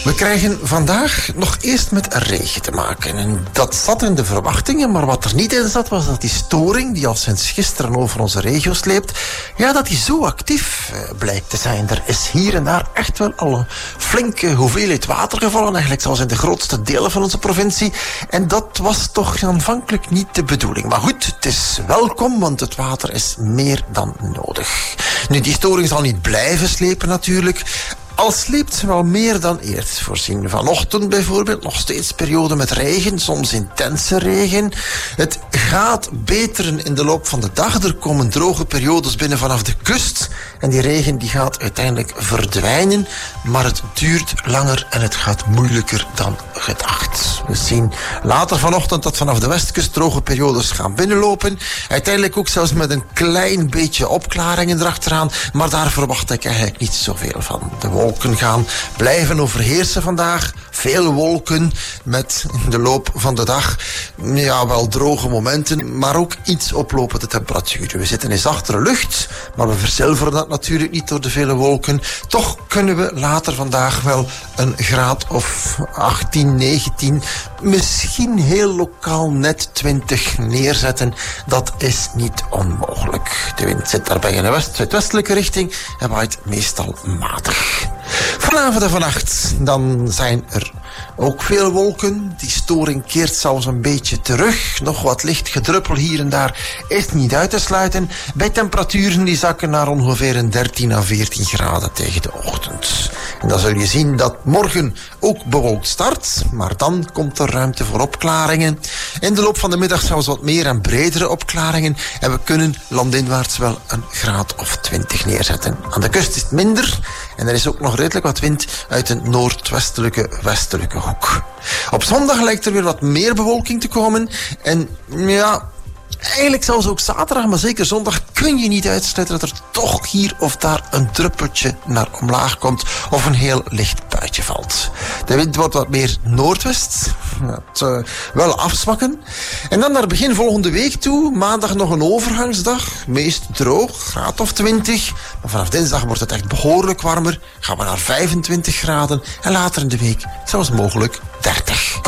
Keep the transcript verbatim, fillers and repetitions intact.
We krijgen vandaag nog eerst met regen te maken. En dat zat in de verwachtingen, maar wat er niet in zat was dat die storing, die al sinds gisteren over onze regio sleept, ja, dat die zo actief uh, blijkt te zijn. Er is hier en daar echt wel al een flinke hoeveelheid water gevallen, eigenlijk zelfs in de grootste delen van onze provincie. En dat was toch aanvankelijk niet de bedoeling. Maar goed, het is welkom, want het water is meer dan nodig. Nu, die storing zal niet blijven slepen natuurlijk. Al sleept ze wel meer dan eerst voorzien. Vanochtend bijvoorbeeld nog steeds periode met regen, soms intense regen. Het gaat beteren in de loop van de dag. Er komen droge periodes binnen vanaf de kust. En die regen die gaat uiteindelijk verdwijnen. Maar het duurt langer en het gaat moeilijker dan gedacht. We zien later vanochtend dat vanaf de westkust droge periodes gaan binnenlopen. Uiteindelijk ook zelfs met een klein beetje opklaringen erachteraan. Maar daar verwacht ik eigenlijk niet zoveel van. De wolken gaan blijven overheersen vandaag. Veel wolken met in de loop van de dag ja, wel droge momenten, maar ook iets oplopende temperaturen. We zitten in zachtere lucht, maar we verzilveren dat natuurlijk niet door de vele wolken. Toch kunnen we later vandaag wel een graad of achttien, negentien, misschien heel lokaal net twintig neerzetten. Dat is niet onmogelijk. De wind zit daarbij in de west-zuidwestelijke richting en waait meestal matig. Vanavond en vannacht dan zijn er ook veel wolken. Die storing keert zelfs een beetje terug. Nog wat licht gedruppel hier en daar is niet uit te sluiten. Bij temperaturen die zakken naar ongeveer een dertien à veertien graden tegen de ochtend. En dan zul je zien dat morgen ook bewolkt start. Maar dan komt er ruimte voor opklaringen. In de loop van de middag zelfs wat meer en bredere opklaringen. En we kunnen landinwaarts wel een graad of twintig neerzetten. Aan de kust is het minder. En er is ook nog redelijk wat wind uit een noordwestelijke westelijke hoek. Op zondag lijkt er weer wat meer bewolking te komen. En ja, eigenlijk zelfs ook zaterdag, maar zeker zondag kun je niet uitsluiten dat er toch hier of daar een druppeltje naar omlaag komt of een heel licht buitje valt. De wind wordt wat meer noordwest. Het uh, wel afzwakken. En dan naar begin volgende week toe, maandag nog een overgangsdag. Meest droog, graad of twintig. Maar vanaf dinsdag wordt het echt behoorlijk warmer. Gaan we naar vijfentwintig graden en later in de week zelfs mogelijk dertig.